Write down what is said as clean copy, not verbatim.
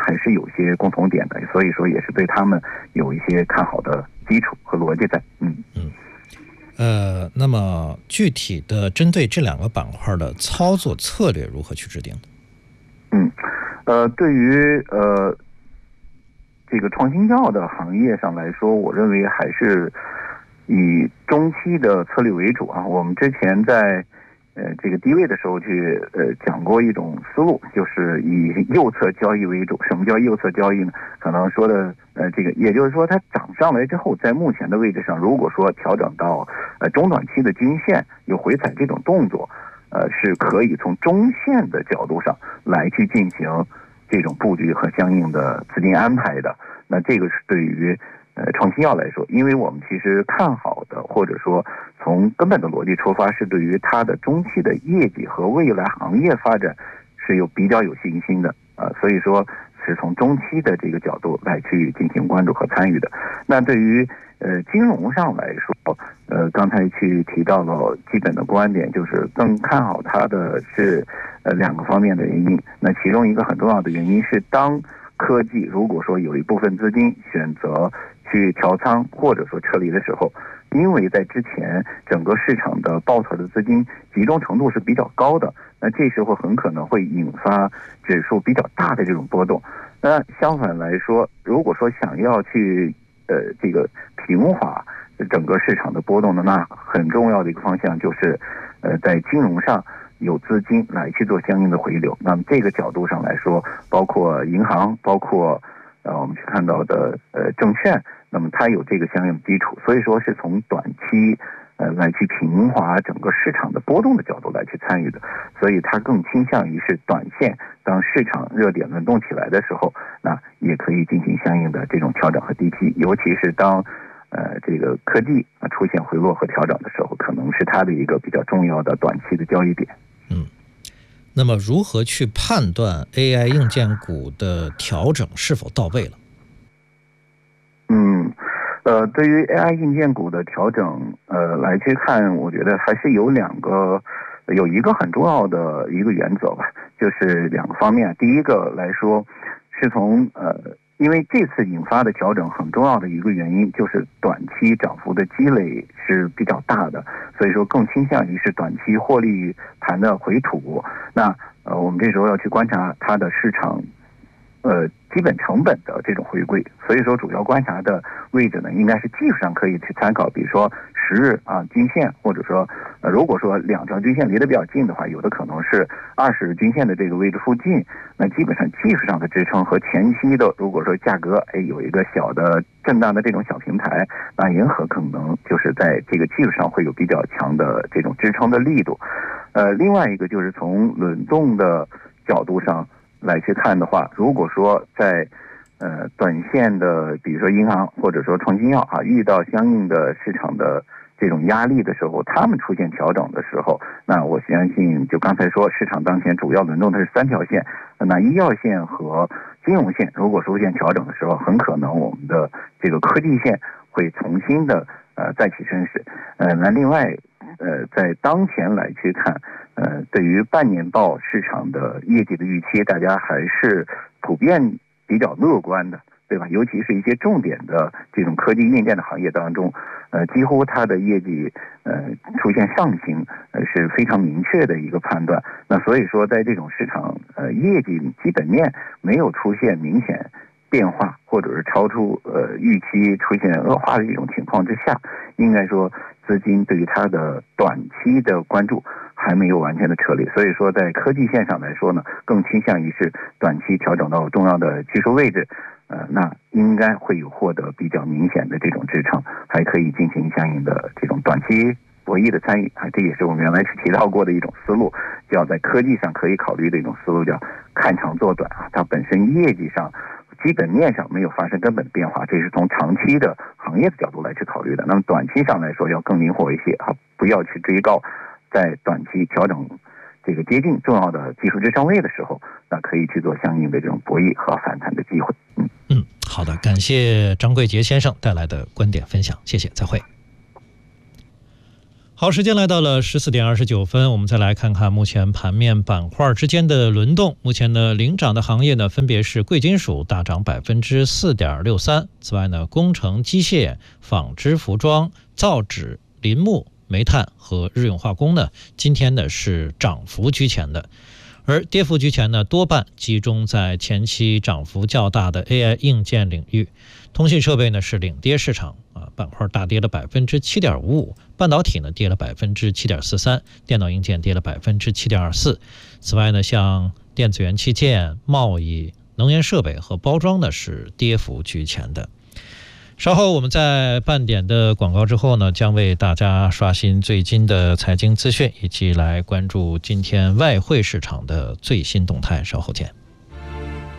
还是有些共同点的，所以说也是对他们有一些看好的基础和逻辑在。 那么具体的针对这两个板块的操作策略如何去制定？ 对于这个创新药的行业上来说，我认为还是以中期的策略为主啊。我们之前在这个低位的时候去讲过一种思路，就是以右侧交易为主。什么叫右侧交易呢？可能说的这个，也就是说它涨上来之后，在目前的位置上，如果说调整到中短期的均线有回踩这种动作，是可以从中线的角度上来去进行这种布局和相应的资金安排的。那这个是对于创新药来说，因为我们其实看好的，或者说从根本的逻辑出发，是对于它的中期的业绩和未来行业发展是比较有信心的所以说是从中期的这个角度来去进行关注和参与的。那对于金融上来说，刚才去提到了基本的观点，就是更看好它的是两个方面的原因。那其中一个很重要的原因是，当科技如果说有一部分资金选择去调仓或者说撤离的时候，因为在之前整个市场的抱团的资金集中程度是比较高的，那这时候很可能会引发指数比较大的这种波动。那相反来说，如果说想要去这个平滑整个市场的波动的，那很重要的一个方向就是在金融上有资金来去做相应的回流。那么这个角度上来说，包括银行，包括我们去看到的证券，那么它有这个相应的基础，所以说是从短期来去平滑整个市场的波动的角度来去参与的。所以它更倾向于是短线，当市场热点轮动起来的时候，那也可以进行相应的这种调整和低吸，尤其是当这个科技出现回落和调整的时候，可能是它的一个比较重要的短期的交易点。 那么如何去判断 AI 硬件股的调整是否到位了？ 对于 AI 硬件股的调整来去看，我觉得还是有一个很重要的一个原则吧，就是两个方面。第一个来说是从因为这次引发的调整很重要的一个原因就是短期涨幅的积累是比较大的，所以说更倾向于是短期获利盘的回吐。那我们这时候要去观察它的市场基本成本的这种回归，所以说主要观察的位置呢，应该是技术上可以去参考，比如说10日均线，或者说如果说两条均线离得比较近的话，有的可能是20日均线的这个位置附近，那基本上技术上的支撑和前期的如果说价格有一个小的震荡的这种小平台，那也很可能就是在这个技术上会有比较强的这种支撑的力度。另外一个就是从轮动的角度上来去看的话，如果说在短线的比如说银行或者说创新药遇到相应的市场的这种压力的时候，他们出现调整的时候，那我相信就刚才说市场当前主要轮动的是3条线，那医药线和金融线如果出现调整的时候，很可能我们的这个科技线会重新的再起升势。那另外在当前来去看对于半年报市场的业绩的预期，大家还是普遍比较乐观的，对吧？尤其是一些重点的这种科技硬件的行业当中，几乎它的业绩出现上行是非常明确的一个判断。那所以说在这种市场业绩基本面没有出现明显变化，或者是超出预期出现恶化的这种情况之下，应该说资金对于它的短期的关注还没有完全的撤离。所以说在科技线上来说呢，更倾向于是短期调整到重要的技术位置，那应该会有获得比较明显的这种支撑，还可以进行相应的这种短期博弈的参与这也是我们原来提到过的一种思路，叫在科技上可以考虑的一种思路，叫看长做短它本身业绩上基本面上没有发生根本变化，这是从长期的行业的角度来去考虑的。那么短期上来说要更灵活一些不要去追高，在短期调整这个接近重要的技术支撑位的时候，那可以去做相应的这种博弈和反弹的机会。 好的，感谢张贵杰先生带来的观点分享，谢谢，再会。 好，时间来到了14点29分，我们再来看看目前盘面板块之间的轮动。目前呢，领涨的行业呢，分别是贵金属大涨4.63%，此外呢，工程机械、纺织服装、造纸、林木、煤炭和日用化工呢，今天呢是涨幅居前的。而跌幅居前呢，多半集中在前期涨幅较大的 AI 硬件领域。通信设备呢是领跌市场板块大跌了7.55%，半导体呢跌了7.43%，电脑硬件跌了7.24%。此外呢，像电子元器件、贸易、能源设备和包装呢是跌幅居前的。稍后我们在半点的广告之后呢，将为大家刷新最新的财经资讯，以及来关注今天外汇市场的最新动态。稍后见。